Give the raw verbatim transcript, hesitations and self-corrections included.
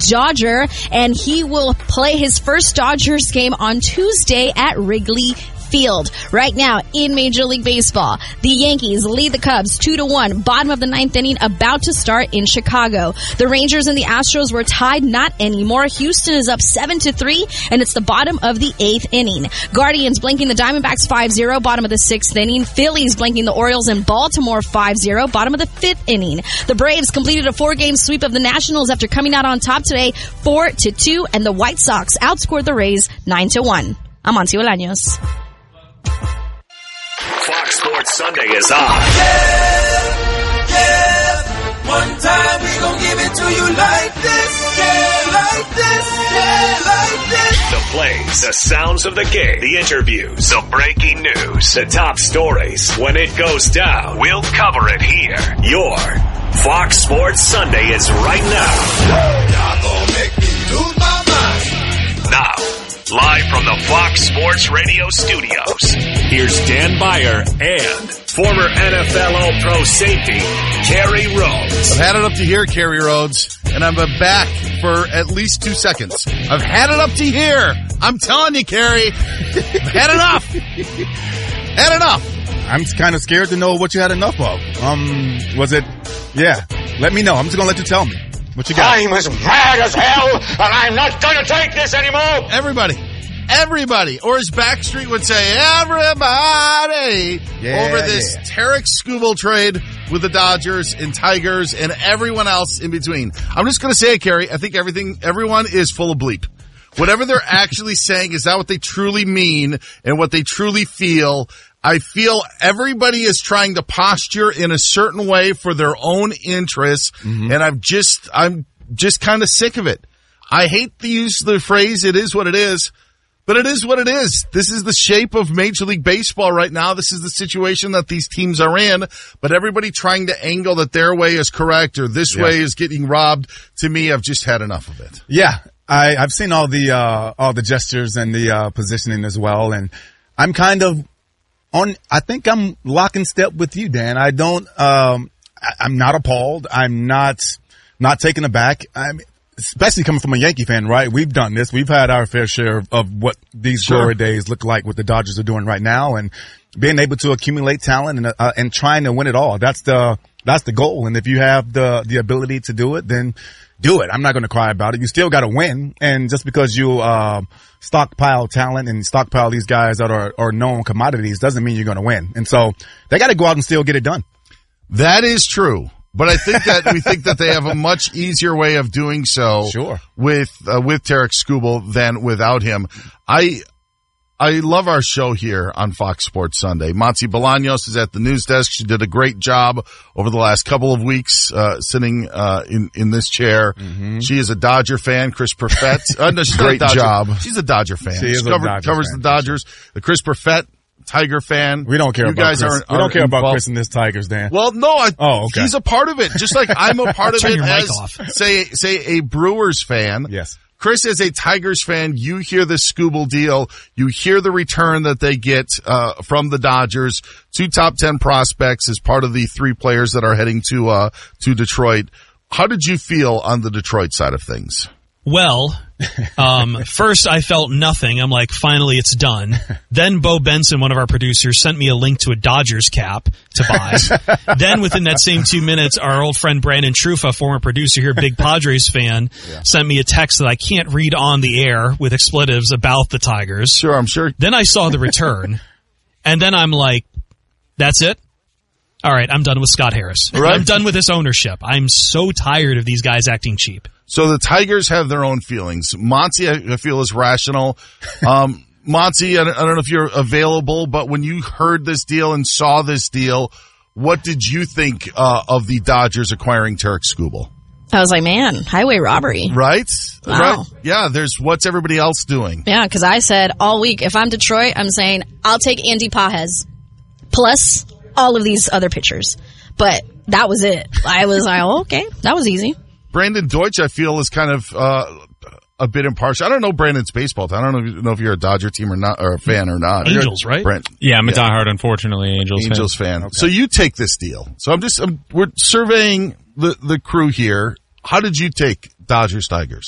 Dodger, and he will play his first Dodgers game on Tuesday at Wrigley Field. Right now in Major League Baseball, the Yankees lead the Cubs two to one. Bottom of the ninth inning about to start in Chicago. The Rangers and the Astros were tied, not anymore. Houston is up seven to three, and it's the bottom of the eighth inning. Guardians blanking the Diamondbacks five zero, bottom of the sixth inning. Phillies blanking the Orioles in Baltimore five zero, bottom of the fifth inning. The Braves completed a four-game sweep of the Nationals after coming out on top today four to two, and the White Sox outscored the Rays nine to one. I'm Monty Bolaños. Fox Sports Sunday is on. Yeah, yeah. One time we gon' give it to you like this. Yeah, like this. Yeah, like this. The plays, the sounds of the game, the interviews, the breaking news, the top stories. When it goes down, we'll cover it here. Your Fox Sports Sunday is right now. Y'all gon' make me lose my mind. Now, live from the Fox Sports Radio studios, here's Dan Beyer and former N F L All-Pro safety, Kerry Rhodes. I've had it up to here, Kerry Rhodes, and I'm back for at least two seconds. I've had it up to here. I'm telling you, Kerry. I've had enough. Had enough. I'm kind of scared to know what you had enough of. Um, was it? Yeah. Let me know. I'm just going to let you tell me. What you got? I'm as mad as hell, and I'm not going to take this anymore. Everybody. Everybody. Or as Backstreet would say, everybody. Yeah, over this yeah. Tarek Skubal trade with the Dodgers and Tigers and everyone else in between. I'm just going to say it, Kerry. I think everything, everyone is full of bleep. Whatever they're actually saying is not what they truly mean and what they truly feel. I feel everybody is trying to posture in a certain way for their own interests, mm-hmm. and I'm just, I'm just kind of sick of it. I hate to use the phrase, it is what it is, but it is what it is. This is the shape of Major League Baseball right now. This is the situation that these teams are in, but everybody trying to angle that their way is correct or this yeah. way is getting robbed. To me, I've just had enough of it. Yeah, I, I've seen all the, uh, all the gestures and the, uh, positioning as well, and I'm kind of, On, I think I'm lock and step with you, Dan. I don't, um, I, I'm not appalled. I'm not, not taken aback. I'm, especially coming from a Yankee fan, right? We've done this. We've had our fair share of, of what these sure. glory days look like, what the Dodgers are doing right now, and being able to accumulate talent and, uh, and trying to win it all. That's the, that's the goal. And if you have the, the ability to do it, then do it. I'm not going to cry about it. You still got to win. And just because you, uh, stockpile talent and stockpile these guys that are, are known commodities doesn't mean you're going to win. And so they got to go out and still get it done. That is true. But I think that we think that they have a much easier way of doing so sure. with, uh, with Tarek Skubal than without him. I, I love our show here on Fox Sports Sunday. Monty Bolaños is at the news desk. She did a great job over the last couple of weeks, uh, sitting, uh, in, in this chair. Mm-hmm. She is a Dodger fan. Chris Perfett. Uh, no, she's great not a Dodger. job. She's a Dodger fan. She is she covered, a Dodger covers fan. the Dodgers. The Chris Perfett, Tiger fan. We don't care you about guys Chris. Aren't, we don't aren't care about involved. Chris and this Tigers, Dan. Well, no, I, oh, okay. he's a part of it. Just like I'm a part of Turn it your mic as, off. say, say a Brewers fan. Yes. Chris is a Tigers fan. You hear the Skubal deal. You hear the return that they get uh from the Dodgers. Two top ten prospects as part of the three players that are heading to uh to Detroit. How did you feel on the Detroit side of things? Well, um, first I felt nothing. I'm like, finally it's done. Then Bo Benson, one of our producers, sent me a link to a Dodgers cap to buy. Then within that same two minutes, our old friend Brandon Trufa, former producer here, big Padres fan, yeah. sent me a text that I can't read on the air with expletives about the Tigers. Sure, I'm sure. Then I saw the return, and then I'm like, that's it? All right, I'm done with Scott Harris. Right. I'm done with this ownership. I'm so tired of these guys acting cheap. So the Tigers have their own feelings. Monty, I feel, is rational. Um, Monty, I don't, I don't know if you're available, but when you heard this deal and saw this deal, what did you think uh, of the Dodgers acquiring Tarek Skubal? I was like, man, highway robbery. Right? Wow. Right? Yeah, there's what's everybody else doing. Yeah, because I said all week, if I'm Detroit, I'm saying I'll take Andy Pages plus all of these other pitchers. But that was it. I was like, oh, okay, that was easy. Brandon Deutsch, I feel, is kind of uh, a bit impartial. I don't know Brandon's baseball. I don't know if, know if you're a Dodger team or not, or a fan or not. Angels, right? Brent, yeah, I'm a yeah. diehard, unfortunately, Angels, Angels fan. fan. Okay. So you take this deal. So I'm just, I'm, we're surveying the, the crew here. How did you take Dodgers Tigers?